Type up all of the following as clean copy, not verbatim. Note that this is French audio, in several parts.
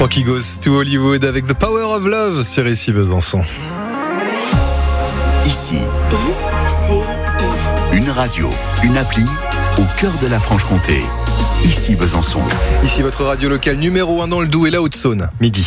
Frankie Goes to Hollywood avec The Power of Love sur Ici Besançon. Ici, une radio, une appli au cœur de la Franche-Comté. Ici Besançon. Ici votre radio locale numéro 1 dans le Doubs et la Haute-Saône, midi.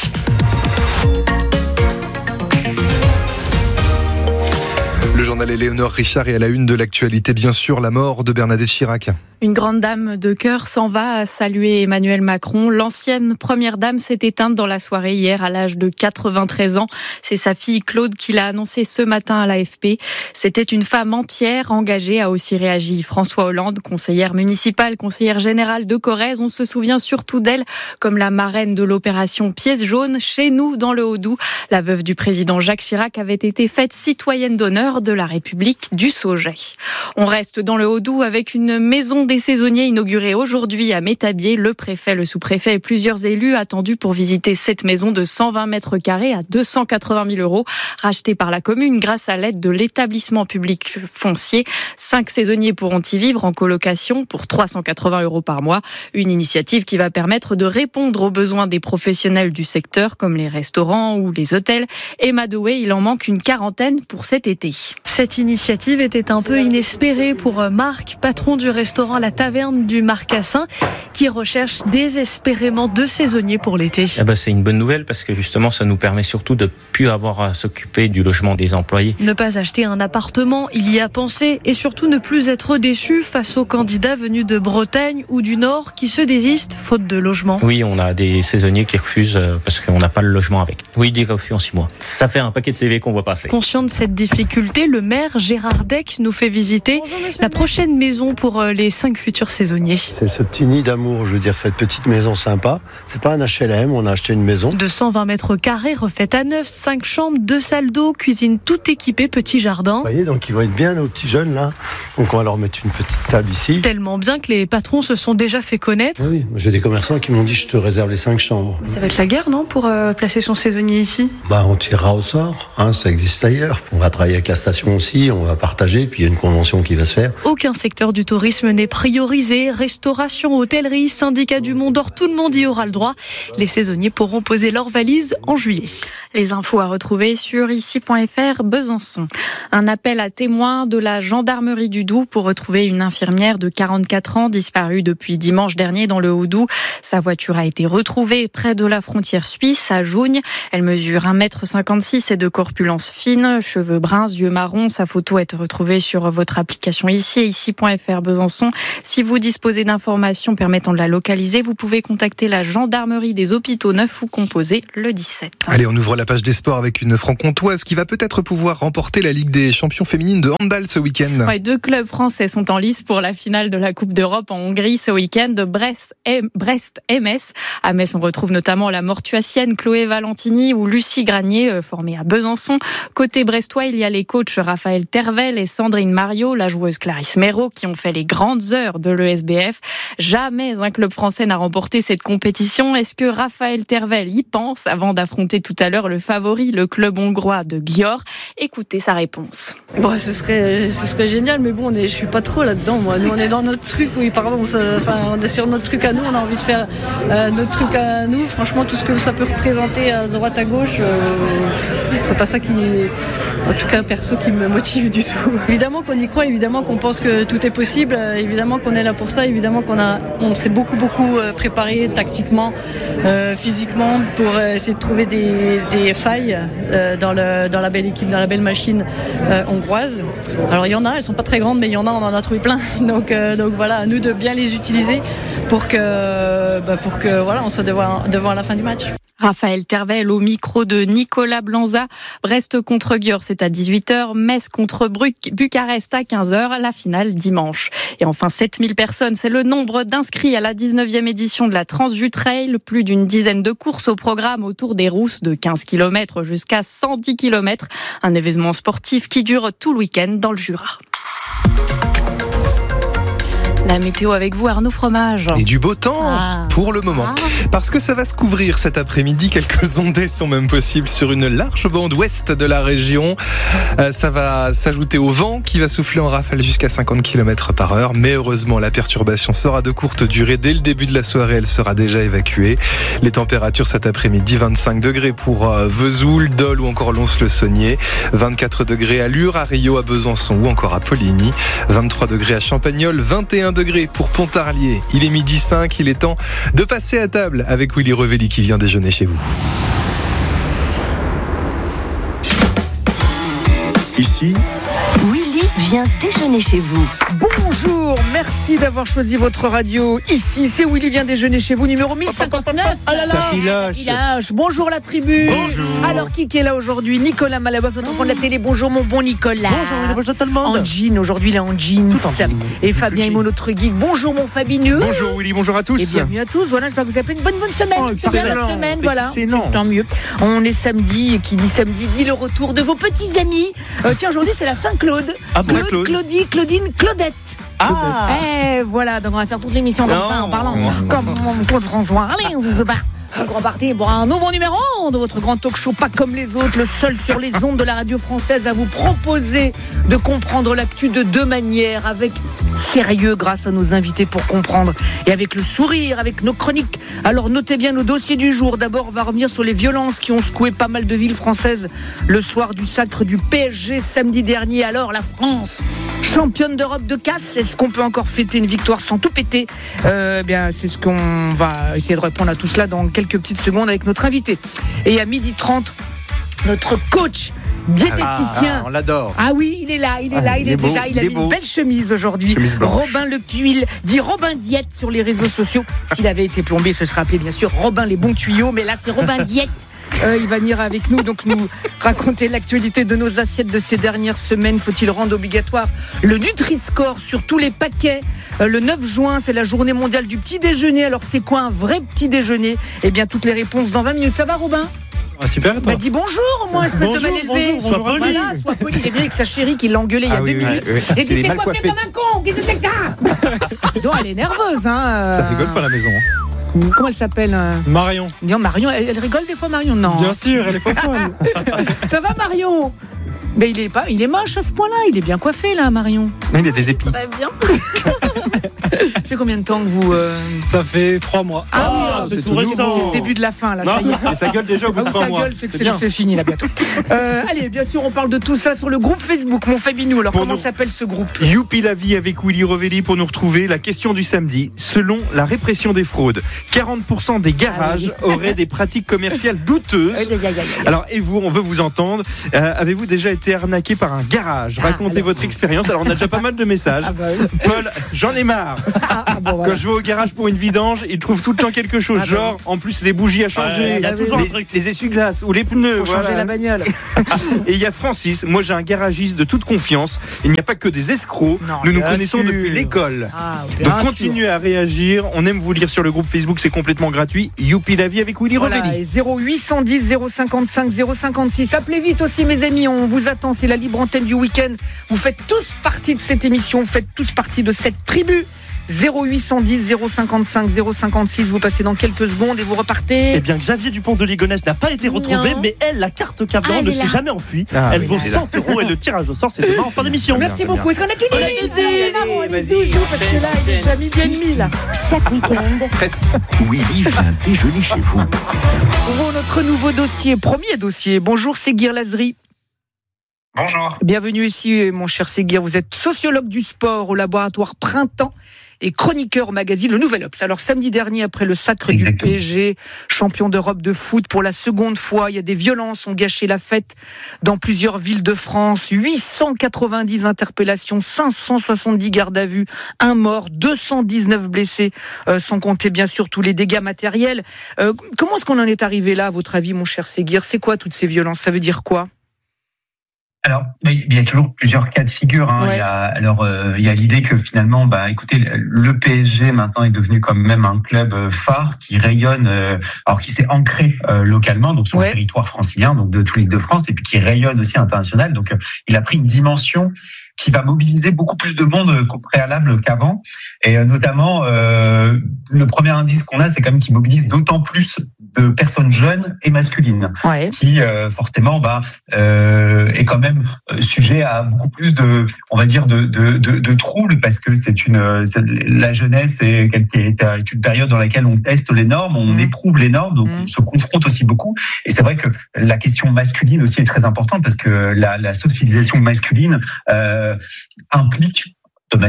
Le journal Éléonore Richard est à la une de l'actualité, bien sûr, la mort de Bernadette Chirac. Une grande dame de cœur s'en va à saluer Emmanuel Macron. L'ancienne première dame s'est éteinte dans la soirée hier à l'âge de 93 ans. C'est sa fille Claude qui l'a annoncé ce matin à l'AFP. C'était une femme entière, engagée, a aussi réagi François Hollande, conseillère municipale, conseillère générale de Corrèze. On se souvient surtout d'elle comme la marraine de l'opération Pièce jaune chez nous dans le Haut-Doubs. La veuve du président Jacques Chirac avait été faite citoyenne d'honneur de la République du Sauget. On reste dans le Haut-Doubs avec une maison des saisonniers inaugurée aujourd'hui à Métabier. Le préfet, le sous-préfet et plusieurs élus attendus pour visiter cette maison de 120 mètres carrés à 280 000 euros, rachetée par la commune grâce à l'aide de l'établissement public foncier. 5 saisonniers pourront y vivre en colocation pour 380 euros par mois. Une initiative qui va permettre de répondre aux besoins des professionnels du secteur comme les restaurants ou les hôtels. Emma Doué, il en manque une quarantaine pour cet été. Cette initiative était un peu inespérée pour Marc, patron du restaurant La Taverne du Marcassin, qui recherche désespérément 2 saisonniers pour l'été. C'est une bonne nouvelle parce que justement ça nous permet surtout de plus avoir à s'occuper du logement des employés. Ne pas acheter un appartement, il y a pensé, et surtout ne plus être déçu face aux candidats venus de Bretagne ou du Nord qui se désistent faute de logement. Oui, on a des saisonniers qui refusent parce qu'on n'a pas le logement avec. Oui, des refus en 6 mois. Ça fait un paquet de CV qu'on voit passer. Conscient de cette difficulté, le maire Gérard Deck nous fait visiter la prochaine maison pour les 5 futurs saisonniers. C'est ce petit nid d'amour, je veux dire, cette petite maison sympa. C'est pas un HLM, on a acheté une maison. 220 mètres carrés, refaite à neuf, 5 chambres, 2 salles d'eau, cuisine tout équipée, petit jardin. Vous voyez, donc ils vont être bien nos petits jeunes là. Donc on va leur mettre une petite table ici. Tellement bien que les patrons se sont déjà fait connaître. Oui, j'ai des commerçants qui m'ont dit je te réserve les 5 chambres. Ça va être la guerre, non, pour placer son saisonnier ici ? On tirera au sort, ça existe ailleurs. On va travailler avec la station aussi, on va partager, puis il y a une convention qui va se faire. Aucun secteur du tourisme n'est priorisé. Restauration, hôtellerie, syndicat du Mont d'Or, tout le monde y aura le droit. Les saisonniers pourront poser leurs valises en juillet. Les infos à retrouver sur ici.fr Besançon. Un appel à témoins de la gendarmerie du Doubs pour retrouver une infirmière de 44 ans disparue depuis dimanche dernier dans le Haut-Doubs. Sa voiture a été retrouvée près de la frontière suisse à Jougne. Elle mesure 1,56 m et de corpulence fine, cheveux bruns, yeux marrons. Sa photo est retrouvée sur votre application ici et ici.fr Besançon. Si vous disposez d'informations permettant de la localiser, vous pouvez contacter la gendarmerie des hôpitaux neufs ou composer le 17. Allez, on ouvre la page des sports avec une franc-comtoise qui va peut-être pouvoir remporter la Ligue des champions féminines de handball ce week-end. Ouais, 2 clubs français sont en lice pour la finale de la Coupe d'Europe en Hongrie ce week-end. Brest et Metz. À Metz, on retrouve notamment la Mortuacienne Chloé Valentini ou Lucie Granier, formée à Besançon. Côté brestois, il y a les coachs Raphaël Tervel et Sandrine Mario, la joueuse Clarisse Méraud, qui ont fait les grandes heures de l'ESBF. Jamais un club français n'a remporté cette compétition. Est-ce que Raphaël Tervel y pense avant d'affronter tout à l'heure le favori, le club hongrois de Győr? Écoutez sa réponse. Ce serait génial, mais bon, je suis pas trop là-dedans, moi. Nous, on est dans notre truc, oui, pardon, on est sur notre truc à nous, on a envie de faire notre truc à nous. Franchement, tout ce que ça peut représenter à droite, à gauche, c'est pas ça qui, en tout cas, perso, qui me motive du tout. Évidemment qu'on y croit, évidemment qu'on pense que tout est possible, évidemment qu'on est là pour ça, évidemment on s'est beaucoup préparé tactiquement, physiquement, pour essayer de trouver des failles dans la belle équipe, dans la belle machine hongroise. Alors il y en a, elles sont pas très grandes, mais il y en a, on en a trouvé plein. Donc voilà, à nous de bien les utiliser pour que voilà, on soit devant la fin du match. Raphaël Tervel au micro de Nicolas Blanza. Brest contre Győr, c'est à 18h. Metz contre Bucarest à 15h. La finale dimanche. Et enfin, 7000 personnes, c'est le nombre d'inscrits à la 19e édition de la Transjus Trail. Plus d'une dizaine de courses au programme autour des rousses de 15 km jusqu'à 110 km. Un événement sportif qui dure tout le week-end dans le Jura. La météo avec vous, Arnaud Fromage. Et du beau temps pour le moment. Parce que ça va se couvrir cet après-midi. Quelques ondées sont même possibles sur une large bande ouest de la région. Ça va s'ajouter au vent qui va souffler en rafale jusqu'à 50 km/h. Mais heureusement, la perturbation sera de courte durée. Dès le début de la soirée, elle sera déjà évacuée. Les températures cet après-midi, 25 degrés pour Vesoul, Dole ou encore Lons-le-Saunier. 24 degrés à Lure, à Rio, à Besançon ou encore à Poligny. 23 degrés à Champagnole, 21 degrés pour Pontarlier. Il est 12h05, il est temps de passer à table avec Willy Revelli qui vient déjeuner chez vous. Ici, Willy vient déjeuner chez vous. Bonjour, merci d'avoir choisi votre radio. Ici, c'est Willy vient déjeuner chez vous, numéro 1059. Ah là là, Safiloche. Bonjour la tribu. Bonjour. Alors, qui est là aujourd'hui? Nicolas Malaboff, notre enfant de la télé. Bonjour mon bon Nicolas. bonjour tout le monde. En jean, aujourd'hui il est en jeans. Et Fabien Imo, notre geek. Bonjour mon Fabineux. Bonjour Willy, bonjour à tous. Et bienvenue à tous. Voilà, j'espère que vous avez fait une bonne semaine. C'est bien la semaine, voilà. Excellent. Tant mieux. On est samedi, et qui dit samedi dit le retour de vos petits amis. Tiens, aujourd'hui c'est la Saint-Claude. Claude, Claudie, Claudine, Claudette. Voilà, donc on va faire toute l'émission comme ça en parlant comme mon Claude François. Allez, on vous bat. Un grand parti pour un nouveau numéro de votre grand talk show, pas comme les autres, le seul sur les ondes de la radio française à vous proposer de comprendre l'actu de deux manières, avec sérieux grâce à nos invités pour comprendre, et avec le sourire, avec nos chroniques. Alors notez bien nos dossiers du jour. D'abord, on va revenir sur les violences qui ont secoué pas mal de villes françaises le soir du sacre du PSG samedi dernier. Alors la France, championne d'Europe de casse, est-ce qu'on peut encore fêter une victoire sans tout péter? Bien, c'est ce qu'on va essayer de répondre à tout cela dans quelques petites secondes avec notre invité. Et à 12h30, notre coach diététicien. On l'adore. Ah oui, il est là, il a mis une belle chemise aujourd'hui. Robin Le Puil, dit Robin Diète sur les réseaux sociaux. S'il avait été plombé, ce serait appelé bien sûr Robin les bons tuyaux, mais là c'est Robin Diète. Il va venir avec nous, donc nous raconter l'actualité de nos assiettes de ces dernières semaines. Faut-il rendre obligatoire le Nutri-Score sur tous les paquets? Le 9 juin, c'est la journée mondiale du petit déjeuner. Alors c'est quoi un vrai petit déjeuner? Eh bien, toutes les réponses dans 20 minutes. Ça va, Robin? Super, toi. Dis bonjour au moins, espèce de mal élevé. Sois poli. Sois poli. Il est venu avec sa chérie qui l'a engueulé il y a 2 minutes. Et dit t'es coiffé comme un con. Qu'est-ce que c'est que ça? Donc elle est nerveuse, hein. Ça rigole pas à la maison. Comment elle s'appelle? Marion. Non, Marion, elle rigole des fois, Marion? Non. Bien sûr, elle est folle. Ça va, Marion? Mais il est moche à ce point-là. Il est bien coiffé, là, Marion. Il y a des épis. Ça va bien. Ça fait combien de temps que vous... Ça fait 3 mois. C'est tout récent. C'est le début de la fin, là. Ça y est. Et ça gueule déjà au bout de 3 mois. Ça gueule, c'est fini, là, bientôt. Allez, bien sûr, on parle de tout ça sur le groupe Facebook, mon Fabinou. Alors, comment s'appelle ce groupe? Youpi la vie avec Willy Revelli pour nous retrouver. La question du samedi. Selon la répression des fraudes, 40% des garages auraient des pratiques commerciales douteuses. Alors, et vous, on veut vous entendre. Avez-vous déjà été arnaqué par un garage? Racontez votre expérience. Alors, on a déjà pas mal de messages. Paul, j'en ai marre. Quand je vais au garage pour une vidange, ils trouvent tout le temps quelque chose. Genre, en plus, les bougies à changer, il y a toujours un truc. les essuie-glaces ou les pneus. Faut changer la bagnole. Et il y a Francis. Moi, j'ai un garagiste de toute confiance. Il n'y a pas que des escrocs. Nous nous connaissons depuis l'école. Donc, continuez à réagir. On aime vous lire sur le groupe Facebook. C'est complètement gratuit. Youpi la vie avec Willy Revelli. 0810 055 056. Appelez vite aussi, mes amis. On vous attend. C'est la libre antenne du week-end. Vous faites tous partie de cette émission. Vous faites tous partie de cette tribu. 0810 055 056. Vous passez dans quelques secondes et vous repartez. Eh bien, Xavier Dupont de Ligonnès n'a pas été retrouvé, mais elle, la carte Cablan, ne s'est jamais enfuie. Elle vaut 100 € et le tirage au sort, c'est demain en fin d'émission. Merci beaucoup. Est-ce qu'on a tout dit? On est zouzou parce que là, il est déjà midi et demi, là. Chaque week-end, Presque. Willy vient déjeuner chez vous. Pour notre nouveau dossier, premier dossier. Bonjour, Séguir Lazri. Bonjour. Bienvenue ici, mon cher Séguir. Vous êtes sociologue du sport au laboratoire Printemps et chroniqueur au magazine Le Nouvel Obs. Alors, samedi dernier, après le sacre du PSG, champion d'Europe de foot pour la seconde fois, il y a des violences ont gâché la fête dans plusieurs villes de France. 890 interpellations, 570 gardes à vue, un mort, 219 blessés, sans compter bien sûr tous les dégâts matériels. Comment est-ce qu'on en est arrivé là, à votre avis, mon cher Séguir? C'est quoi toutes ces violences? Ça veut dire quoi? Alors, il y a toujours plusieurs cas de figure. Ouais. Il y a l'idée que finalement, écoutez, le PSG maintenant est devenu quand même un club phare qui rayonne, alors qui s'est ancré localement, donc sur le territoire francilien, donc de toute l'Île-de-France, et puis qui rayonne aussi international. Donc, il a pris une dimension qui va mobiliser beaucoup plus de monde qu'au préalable qu'avant. Et notamment, le premier indice qu'on a, c'est quand même qu'il mobilise d'autant plus de personnes jeunes et masculines, ce qui forcément est quand même sujet à beaucoup plus de, on va dire, de troubles, parce que la jeunesse est une période dans laquelle on teste les normes, on éprouve les normes, donc on se confronte aussi beaucoup. Et c'est vrai que la question masculine aussi est très importante, parce que la socialisation masculine implique de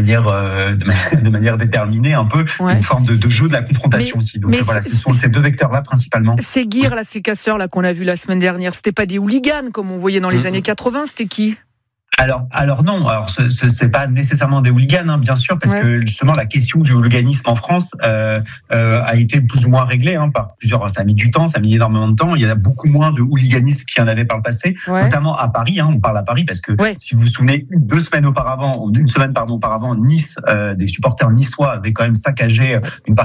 manière déterminée un peu une forme de jeu de la confrontation aussi. Donc voilà, ce sont ces deux vecteurs-là principalement. Ces guirs là, ces casseurs là qu'on a vus la semaine dernière, c'était pas des hooligans comme on voyait dans les années 80, c'était qui ? Alors non, c'est pas nécessairement des hooligans, bien sûr, parce que justement la question du hooliganisme en France a été plus ou moins réglée par plusieurs. Ça a mis du temps, ça a mis énormément de temps. Il y a beaucoup moins de hooliganisme qu'il y en avait par le passé, notamment à Paris. On parle à Paris parce que si vous vous souvenez, une semaine auparavant, Nice, des supporters niçois avaient quand même saccagé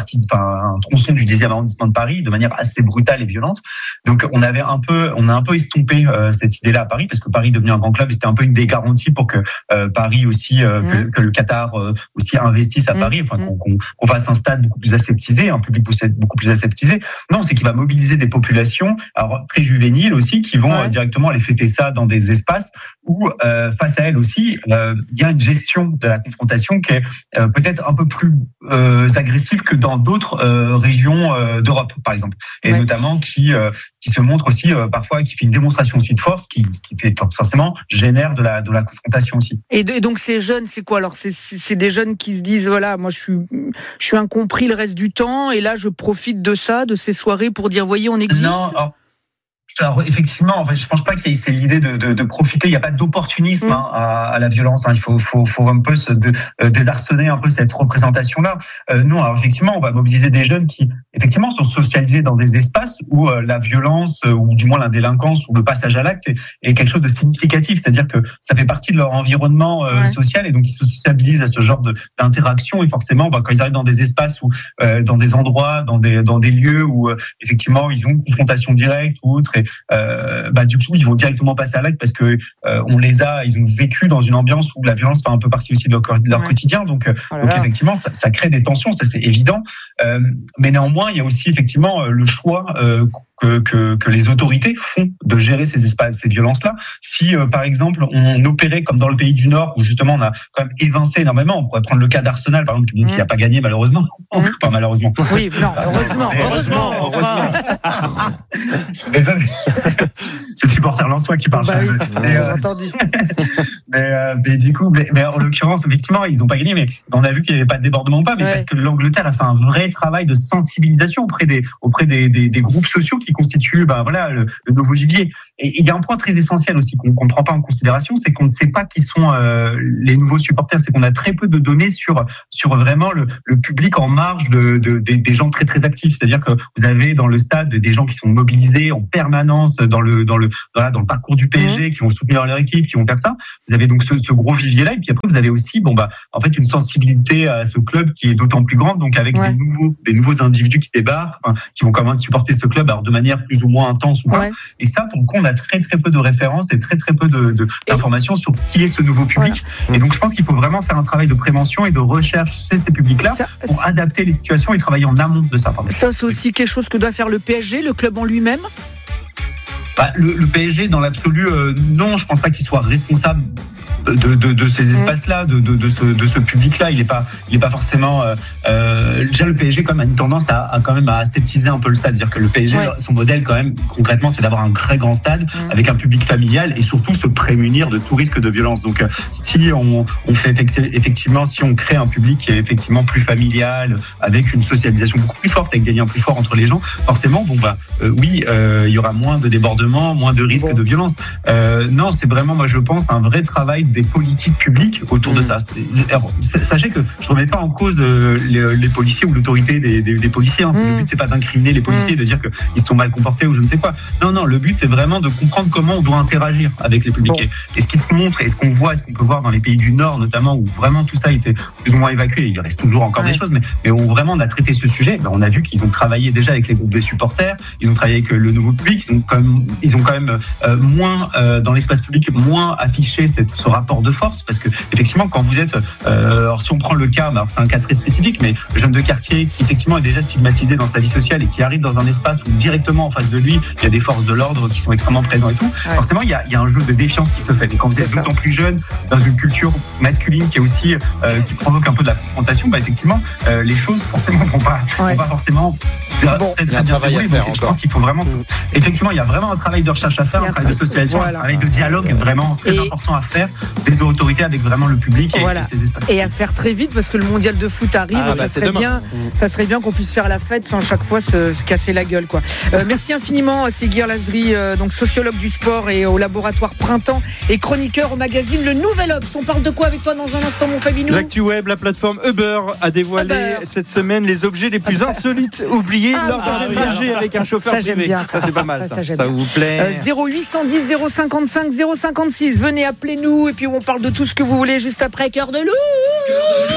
un tronçon du 10e arrondissement de Paris de manière assez brutale et violente. Donc on a un peu estompé cette idée-là à Paris, parce que Paris est devenu un grand club et c'était un peu une des garanties pour que Paris aussi, que le Qatar aussi investisse à Paris, qu'on fasse un stade beaucoup plus aseptisé, un public beaucoup plus aseptisé. Non, c'est qu'il va mobiliser des populations, alors très juvéniles aussi, qui vont directement aller fêter ça dans des espaces où, face à elles aussi, il y a une gestion de la confrontation qui est peut-être un peu plus agressive que dans d'autres régions d'Europe, par exemple, et notamment qui se montre aussi parfois, qui fait une démonstration aussi de force, qui fait forcément génère de la confrontation aussi. Et donc ces jeunes, c'est quoi alors ? C'est des jeunes qui se disent voilà, moi je suis incompris le reste du temps, et là je profite de ça, de ces soirées pour dire voyez, on existe. Non, alors effectivement, en fait, je pense pas qu'il y ait l'idée de profiter. Il n'y a pas d'opportunisme à la violence. Il faut un peu désarçonner un peu cette représentation-là. Non, alors effectivement, on va mobiliser des jeunes qui effectivement sont socialisés dans des espaces où la violence ou du moins la délinquance ou le passage à l'acte est quelque chose de significatif. C'est-à-dire que ça fait partie de leur environnement social, et donc ils se sociabilisent à ce genre d'interaction. Et forcément, quand ils arrivent dans des espaces ou dans des endroits, dans des lieux où effectivement ils ont une confrontation directe ou autre. Du coup, ils vont directement passer à l'acte parce que ils ont vécu dans une ambiance où la violence fait un peu partie aussi de leur quotidien. Donc effectivement, ça crée des tensions, ça c'est évident. Mais néanmoins, il y a aussi effectivement le choix que les autorités font de gérer ces espaces, ces violences-là. Si, par exemple, on opérait comme dans le pays du Nord, où justement on a quand même évincé énormément, on pourrait prendre le cas d'Arsenal, par exemple, qui n'a pas gagné malheureusement. Pas malheureusement. Oui, non, heureusement. Désolé. C'est le supporter lensois qui parle. Entendu. Mais du coup, mais en l'occurrence, effectivement, ils n'ont pas gagné, mais on a vu qu'il n'y avait pas de débordement ou pas, mais parce que l'Angleterre a fait un vrai travail de sensibilisation auprès des groupes sociaux qui constituent le nouveau gibier. Et il y a un point très essentiel aussi qu'on ne prend pas en considération, c'est qu'on ne sait pas qui sont les nouveaux supporters. C'est qu'on a très peu de données sur vraiment le public en marge des gens très très actifs. C'est-à-dire que vous avez dans le stade des gens qui sont mobilisés en permanence dans le parcours du PSG, qui vont soutenir leur équipe, qui vont faire ça. Vous avez donc ce gros vivier-là, et puis après vous avez aussi en fait une sensibilité à ce club qui est d'autant plus grande, donc avec des nouveaux individus qui débarquent, qui vont commencer à supporter ce club, alors de manière plus ou moins intense ou pas. Et ça, pour le coup, on a très très peu de références et très très peu d'informations sur qui est ce nouveau public. Et donc je pense qu'il faut vraiment faire un travail de prévention et de recherche chez ces publics-là pour adapter les situations et travailler en amont de ça. Ça, c'est aussi quelque chose que doit faire le PSG, le club en lui-même. Le PSG, dans l'absolu, non, je pense pas qu'il soit responsable de ces espaces-là, de ce public-là. Il est pas forcément. Déjà, le PSG quand même a une tendance à aseptiser un peu le stade. C'est-à-dire que le PSG, son modèle quand même concrètement, c'est d'avoir un très grand stade avec un public familial et surtout se prémunir de tout risque de violence. Donc, si on fait effectivement, si on crée un public qui est effectivement plus familial, avec une socialisation beaucoup plus forte, avec des liens plus forts entre les gens, forcément, il y aura moins de débordements, moins de risques de violence. Non, c'est vraiment, moi, je pense, un vrai travail des politiques publiques autour de ça. Sachez que je remets pas en cause les policiers ou l'autorité des policiers. Le but, c'est pas d'incriminer les policiers, de dire qu'ils sont mal comportés ou je ne sais quoi. Non, le but, c'est vraiment de comprendre comment on doit interagir avec les publics. Et ce qui se montre, et ce qu'on voit, et ce qu'on peut voir dans les pays du Nord, notamment, où vraiment tout ça a été plus ou moins évacué. Il reste toujours encore des choses, mais où vraiment on a traité ce sujet. On a vu qu'ils ont travaillé déjà avec les groupes de supporters, ils ont travaillé avec le nouveau public, ils ont quand même moins dans l'espace public, moins affiché ce rapport rapport de force, parce que effectivement, quand vous êtes, alors si on prend le cas, alors c'est un cas très spécifique, mais jeune de quartier qui effectivement est déjà stigmatisé dans sa vie sociale et qui arrive dans un espace où directement en face de lui, il y a des forces de l'ordre qui sont extrêmement présents et tout. Ouais. Forcément, il y a un jeu de défiance qui se fait. Et quand vous êtes d'autant plus jeune, dans une culture masculine qui est aussi qui provoque un peu de la confrontation, effectivement, les choses forcément vont pas forcément bien se dérouler. Donc, je pense qu'il faut vraiment effectivement, il y a vraiment un travail de recherche à faire, un travail de socialisation, un travail de dialogue vraiment très important à faire des autorités avec vraiment le public et ces espaces. Et à faire très vite parce que le mondial de foot arrive. Ça serait bien qu'on puisse faire la fête sans chaque fois se casser la gueule, quoi. Merci infiniment Séguir Lazri, donc sociologue du sport et au laboratoire Printemps et chroniqueur au magazine Le Nouvel Obs. On parle de quoi avec toi dans un instant, mon Fabinou? L'actu web, la plateforme Uber a dévoilé cette semaine les objets les plus insolites oubliés lors d'un voyage avec un chauffeur privé. Ça c'est pas mal. Ça vous plaît? 0810 055 056. Venez, appelez-nous et puis on parle de tout ce que vous voulez juste après Cœur de Loup.